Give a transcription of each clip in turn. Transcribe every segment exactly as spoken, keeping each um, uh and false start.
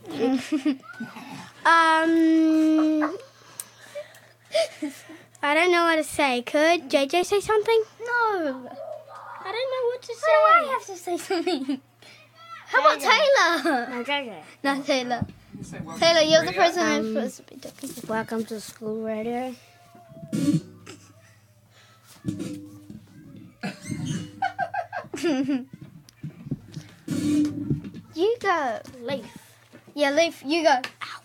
um, I don't know what to say. Could J J say something? No. I don't know what to say. Why do I have to say something? How about Taylor? No, J J. No, Taylor. Taylor, you're the person who's Um, supposed to be talking. Welcome to school radio. You go. Leaf. Yeah, Leaf, you go.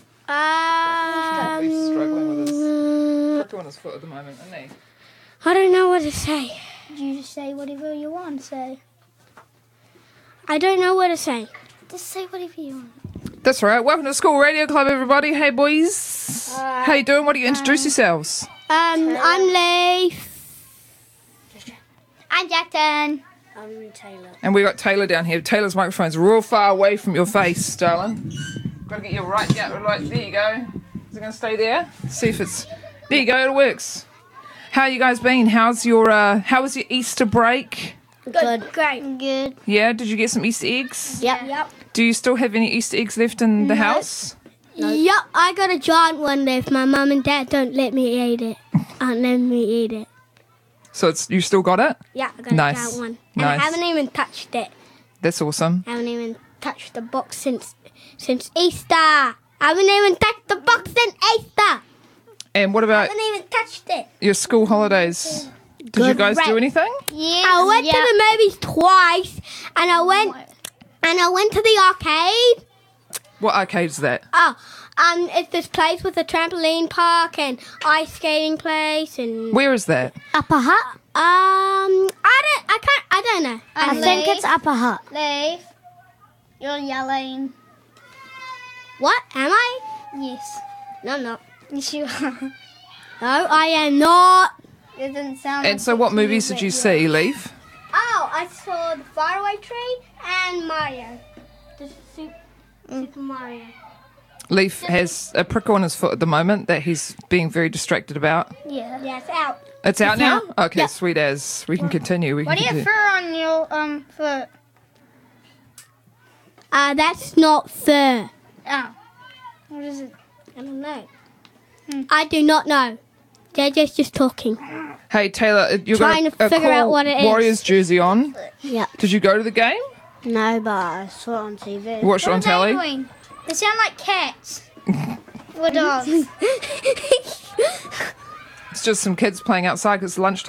Um, He's struggling with his prickle on his foot at the moment, isn't he? I don't know what to say. You just say whatever you want to say. I don't know what to say. Just say whatever you want. That's right. Welcome to School Radio Club, everybody. Hey, boys. Uh, How you doing? What do you introduce yourselves? Um, I'm Leif. I'm Jackson. I'm Taylor. And we got Taylor down here. Taylor's microphone's real far away from your face, darling. Gotta get you right, yeah, right. There you go. Is it gonna stay there? See if it's. There you go. It works. How you guys been? How's your uh? How was your Easter break? Good. Great. Good. Yeah. Did you get some Easter eggs? Yep. Yep. Do you still have any Easter eggs left in the house? Yep. I got a giant one left. My mum and dad don't let me eat it. Aren't letting me eat it. So it's you still got it? Yeah, I got Nice. a giant one. And Nice. I haven't even touched it. That's awesome. I haven't even touched the box since since Easter. I haven't even touched the box since Easter. And what I about haven't even touched it. your school holidays? Did you guys do Great. anything? Yes. I went yeah. to the movies twice, and I went and I went to the arcade. What arcade is that? Oh, um, it's this place with a trampoline park and ice skating place and Where is that? Upper Hut. Um, I don't, I can't, I don't know. I Um, think Leif? it's Upper Hut. Leif, you're yelling. What am I? Yes. No, I'm not. Yes, you are. No, I am not. It didn't sound And like so it what to movies you, did you but see, Leaf? Oh, I saw the Faraway Tree and Mario. The Super, Super Mario. Leaf has a prickle on his foot at the moment that he's being very distracted about. Yeah. Yeah, it's out. It's out It's now? out. Okay, Yep. sweet as. We can continue. We What can do you have continue. fur on your um foot? Uh, that's not fur. Oh. What is it? I don't know. I do not know. J J's just talking. Hey, Taylor, you've Trying got to a, a figure cool out what it is. Warriors jersey on. Yeah. Did you go to the game? No, but I saw it on T V. You watched it on What are telly? they doing? They sound like cats. Or dogs. It's just some kids playing outside 'cause it's lunchtime.